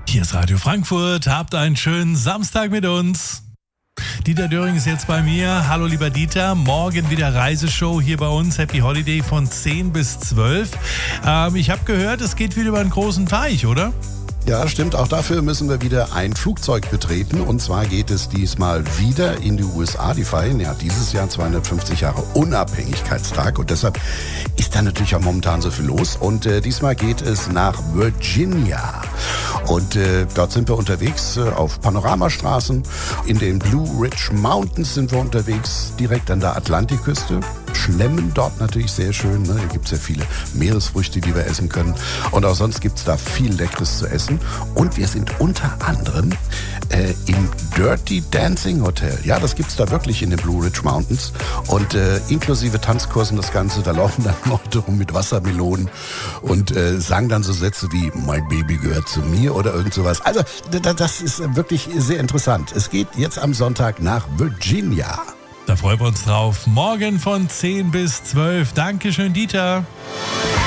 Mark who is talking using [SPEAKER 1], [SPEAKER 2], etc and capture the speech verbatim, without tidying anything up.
[SPEAKER 1] Hier ist Radio Frankfurt. Habt einen schönen Samstag mit uns. Dieter Döring ist jetzt bei mir. Hallo lieber Dieter, morgen wieder Reiseshow hier bei uns. Happy Holiday von zehn bis zwölf. Ähm, ich habe gehört, es geht wieder über einen großen Teich, oder?
[SPEAKER 2] Ja, stimmt. Auch dafür müssen wir wieder ein Flugzeug betreten. Und zwar geht es diesmal wieder in die U S A. Die feiern ja dieses Jahr zweihundertfünfzig Jahre Unabhängigkeitstag. Und deshalb ist da natürlich auch momentan so viel los. Und äh, diesmal geht es nach Virginia. Und äh, dort sind wir unterwegs äh, auf Panoramastraßen. In den Blue Ridge Mountains sind wir unterwegs, direkt an der Atlantikküste. Schlemmen dort natürlich sehr schön. Ne? Hier gibt es ja viele Meeresfrüchte, die wir essen können. Und auch sonst gibt es da viel Leckeres zu essen. Und wir sind unter anderem äh, im Dirty Dancing Hotel. Ja, das gibt es da wirklich in den Blue Ridge Mountains. Und äh, inklusive Tanzkursen das Ganze, da laufen dann Leute rum mit Wassermelonen und äh, sagen dann so Sätze wie "Mein Baby gehört zu mir" oder irgend sowas. Also das ist wirklich sehr interessant. Es geht jetzt am Sonntag nach Virginia.
[SPEAKER 1] Da freuen wir uns drauf. Morgen von zehn bis zwölf. Dankeschön, Dieter.